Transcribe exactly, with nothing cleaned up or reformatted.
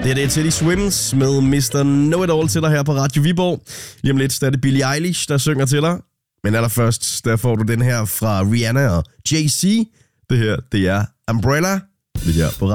Det er det Teddy Swims med mister Know-It-All til dig her på Radio Viborg. Lige om lidt så er det Billie Eilish, der synger til dig. Men allerførst, der får du den her fra Rihanna og Jay-Z. Det her, det er Umbrella. Det her på